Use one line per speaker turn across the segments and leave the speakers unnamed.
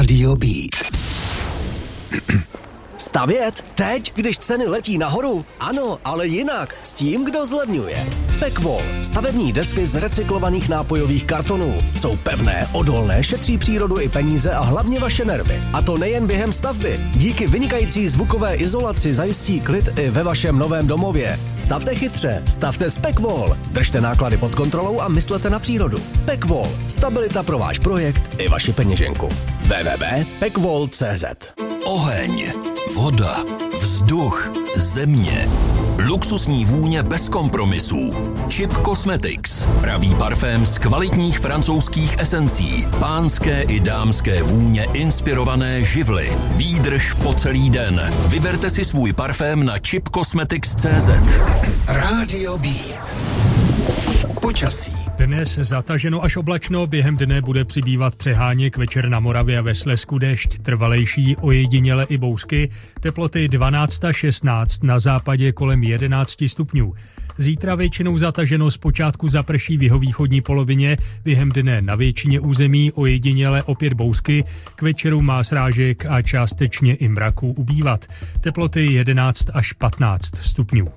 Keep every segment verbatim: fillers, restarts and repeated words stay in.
Rádio Beat.
Stavět? Teď, když ceny letí nahoru? Ano, ale jinak. S tím, kdo zlevňuje. Pekvol. Stavební desky z recyklovaných nápojových kartonů. Jsou pevné, odolné, šetří přírodu i peníze a hlavně vaše nervy. A to nejen během stavby. Díky vynikající zvukové izolaci zajistí klid i ve vašem novém domově. Stavte chytře, stavte s Pekvol. Držte náklady pod kontrolou a myslete na přírodu. Pekvol. Stabilita pro váš projekt i vaši peněženku. w w w tečka pekvol tečka c z.
Oheň, voda, vzduch, země. Luxusní vůně bez kompromisů. Chip Cosmetics. Pravý parfém z kvalitních francouzských esencí. Pánské i dámské vůně inspirované živly. Výdrž po celý den. Vyberte si svůj parfém na chip cosmetics tečka c z. Rádio Beat. Počasí.
Dnes zataženo až oblačno, během dne bude přibývat přeháněk, večer na Moravě a ve Slezsku déšť, trvalejší, ojediněle i bousky, teploty dvanáct až šestnáct, na západě kolem jedenáct stupňů. Zítra většinou zataženo, zpočátku zaprší v jihovýchodní polovině, během dne na většině území, ojediněle opět bousky, k večeru má srážek a částečně i mraků ubývat. Teploty jedenáct až patnáct stupňů.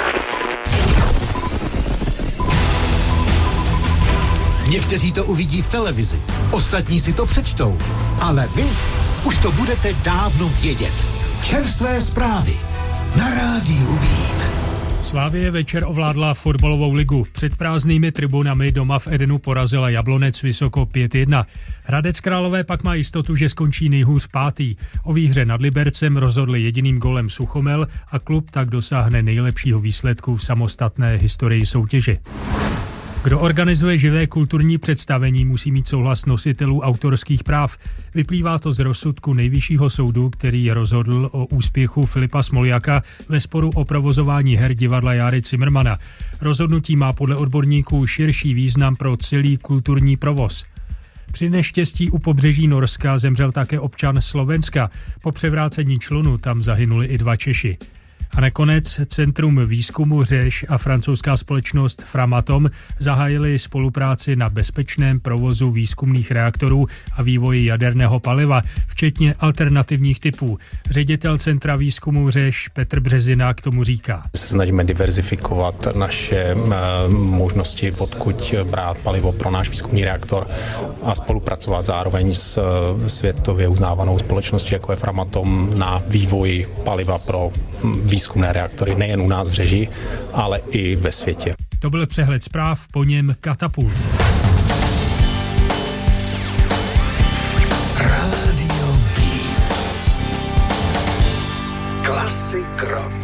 Někteří to uvidí v televizi, ostatní si to přečtou, ale vy už to budete dávno vědět. Čerstvé zprávy na Rádiu Beat.
Slavie večer ovládla fotbalovou ligu. Před prázdnými tribunami doma v Edenu porazila Jablonec Vysoko pět jedna. Hradec Králové pak má jistotu, že skončí nejhůř pátý. O výhře nad Libercem rozhodli jediným golem Suchomel a klub tak dosáhne nejlepšího výsledku v samostatné historii soutěže. Kdo organizuje živé kulturní představení, musí mít souhlas nositelů autorských práv. Vyplývá to z rozsudku Nejvyššího soudu, který rozhodl o úspěchu Filipa Smoljaka ve sporu o provozování her divadla Járy Cimrmana. Rozhodnutí má podle odborníků širší význam pro celý kulturní provoz. Při neštěstí u pobřeží Norska zemřel také občan Slovenska. Po převrácení člunu tam zahynuli i dva Češi. A nakonec Centrum výzkumu Řeš a francouzská společnost Framatome zahájili spolupráci na bezpečném provozu výzkumných reaktorů a vývoji jaderného paliva, včetně alternativních typů. Ředitel Centra výzkumu Řeš Petr Březina k tomu říká.
Se snažíme diverzifikovat naše možnosti, odkud brát palivo pro náš výzkumný reaktor a spolupracovat zároveň s světově uznávanou společností, jako je Framatome, na vývoji paliva pro výzkumné reaktory nejen u nás v Řeži, ale i ve světě.
To byl přehled zpráv, po něm Katapult.
Rádio Beat. Klasik rock.